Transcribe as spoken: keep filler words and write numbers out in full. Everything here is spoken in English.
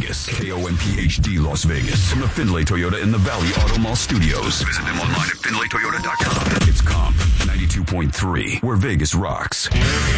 Vegas. K O M P H D Las Vegas. From the Findlay Toyota in the Valley Auto Mall Studios. Visit them online at findlay toyota dot com. It's Comp ninety-two point three, where Vegas rocks.